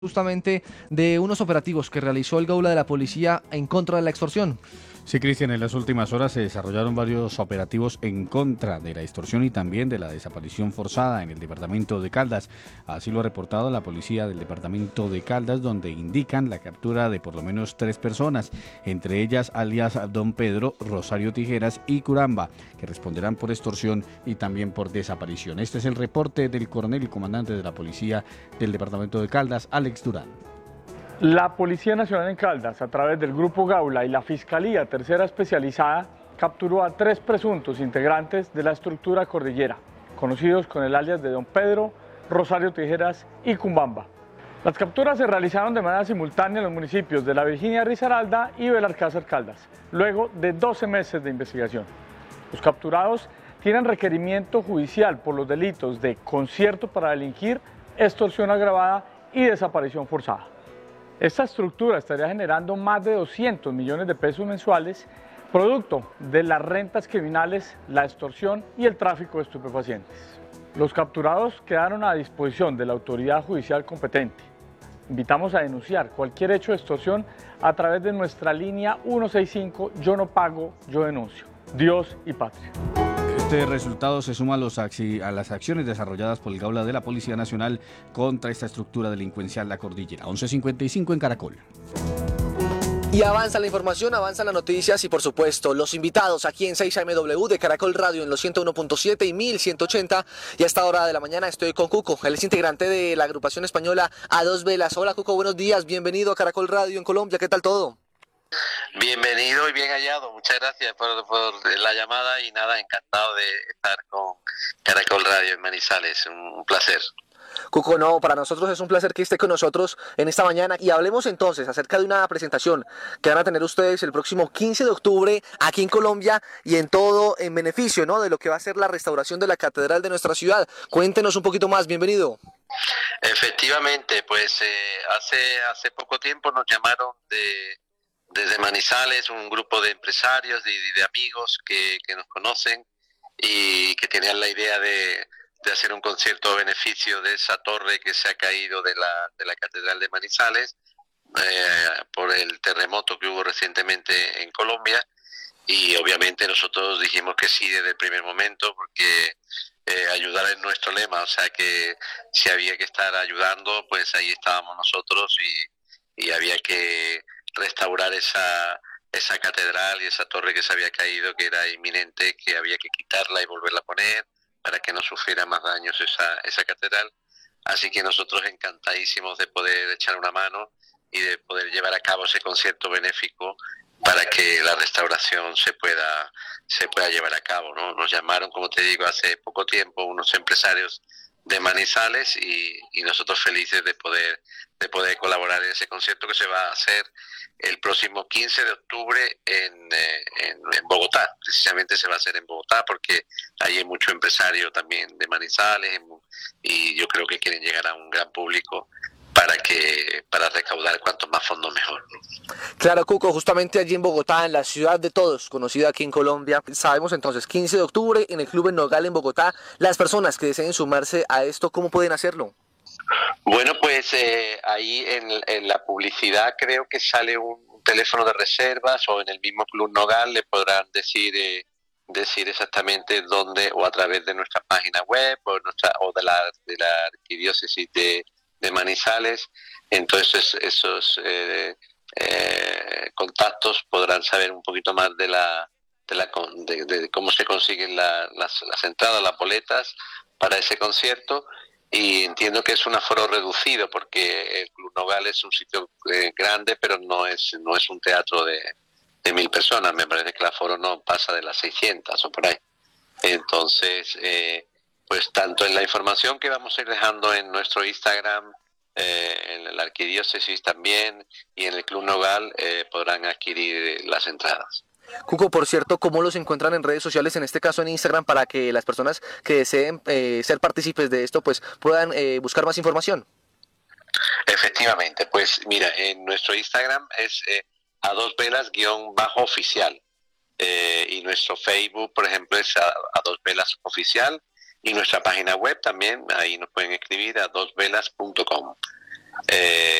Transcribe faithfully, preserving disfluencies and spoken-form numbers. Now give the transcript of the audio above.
justamente de unos operativos que realizó el Gaula de la policía en contra de la extorsión. Sí, Cristian, en las últimas horas se desarrollaron varios operativos en contra de la extorsión y también de la desaparición forzada en el departamento de Caldas. Así lo ha reportado la policía del departamento de Caldas, donde indican la captura de por lo menos tres personas, entre ellas alias Don Pedro, Rosario Tijeras y Curamba, que responderán por extorsión y también por desaparición. Este es el reporte del coronel y comandante de la policía del departamento de Caldas, Alex Durán. La Policía Nacional en Caldas, a través del Grupo Gaula y la Fiscalía Tercera Especializada, capturó a tres presuntos integrantes de la estructura cordillera, conocidos con el alias de Don Pedro, Rosario Tijeras y Cumbamba. Las capturas se realizaron de manera simultánea en los municipios de La Virginia Risaralda y Belalcázar Caldas, luego de doce meses de investigación. Los capturados tienen requerimiento judicial por los delitos de concierto para delinquir, extorsión agravada y desaparición forzada. Esta estructura estaría generando más de doscientos millones de pesos mensuales, producto de las rentas criminales, la extorsión y el tráfico de estupefacientes. Los capturados quedaron a disposición de la autoridad judicial competente. Invitamos a denunciar cualquier hecho de extorsión a través de nuestra línea ciento sesenta y cinco Yo no pago, yo denuncio. Dios y patria. Este resultado se suma a, los, a las acciones desarrolladas por el Gaula de la Policía Nacional contra esta estructura delincuencial La Cordillera. once cincuenta y cinco en Caracol. Y avanza la información, avanzan las noticias y por supuesto los invitados aquí en seis A M W de Caracol Radio en los ciento uno punto siete y mil ciento ochenta. Y a esta hora de la mañana estoy con Cuco, él es integrante de la agrupación española A Dos Velas. Hola Cuco, buenos días, bienvenido a Caracol Radio en Colombia, ¿qué tal todo? Bienvenido y bien hallado, muchas gracias por, por la llamada y nada, encantado de estar con Caracol Radio en Manizales, un, un placer. Cuco, no, para nosotros es un placer que esté con nosotros en esta mañana y hablemos entonces acerca de una presentación que van a tener ustedes el próximo quince de octubre aquí en Colombia y en todo en beneficio, ¿no?, de lo que va a ser la restauración de la catedral de nuestra ciudad. Cuéntenos un poquito más, bienvenido. Efectivamente, pues eh, hace, hace poco tiempo nos llamaron de... desde Manizales, un grupo de empresarios y de, de amigos que, que nos conocen y que tenían la idea de, de hacer un concierto a beneficio de esa torre que se ha caído de la, de la Catedral de Manizales eh, por el terremoto que hubo recientemente en Colombia, y obviamente nosotros dijimos que sí desde el primer momento porque eh, ayudar es nuestro lema, o sea que si había que estar ayudando, pues ahí estábamos nosotros y, y había que restaurar esa esa catedral y esa torre que se había caído, que era inminente, que había que quitarla y volverla a poner para que no sufriera más daños esa, esa catedral. Así que nosotros encantadísimos de poder echar una mano y de poder llevar a cabo ese concierto benéfico para que la restauración se pueda se pueda llevar a cabo, ¿no? Nos llamaron, como te digo, hace poco tiempo unos empresarios de Manizales y, y nosotros felices de poder de poder colaborar en ese concierto que se va a hacer el próximo quince de octubre en, eh, en, en Bogotá. Precisamente se va a hacer en Bogotá porque ahí hay mucho empresario también de Manizales y yo creo que quieren llegar a un gran público para que para recaudar cuanto más fondos mejor. Claro, Cuco, justamente allí en Bogotá, en la ciudad de todos, conocida aquí en Colombia, sabemos entonces, quince de octubre en el Club El Nogal en Bogotá. Las personas que deseen sumarse a esto, ¿cómo pueden hacerlo? Bueno, pues eh, ahí en, en la publicidad creo que sale un teléfono de reservas, o en el mismo Club Nogal le podrán decir eh, decir exactamente dónde, o a través de nuestra página web o nuestra o de la de la arquidiócesis de, de Manizales. Entonces esos eh, eh, contactos podrán saber un poquito más de la de, la, de, de cómo se consiguen la, las, las entradas, las boletas para ese concierto. Y entiendo que es un aforo reducido porque el Club Nogal es un sitio eh, grande, pero no es no es un teatro de, de mil personas. Me parece que el aforo no pasa de las seiscientas o por ahí. Entonces, eh, pues tanto en la información que vamos a ir dejando en nuestro Instagram, eh, en la arquidiócesis también, y en el Club Nogal eh, podrán adquirir las entradas. Cuco, por cierto, ¿cómo los encuentran en redes sociales, en este caso en Instagram, para que las personas que deseen eh, ser partícipes de esto pues puedan eh, buscar más información? Efectivamente, pues mira, en nuestro Instagram es eh, a dos velas guión bajo oficial, eh, y nuestro Facebook, por ejemplo, es a, a dos velas oficial, y nuestra página web también, ahí nos pueden escribir a dos velas punto com. eh,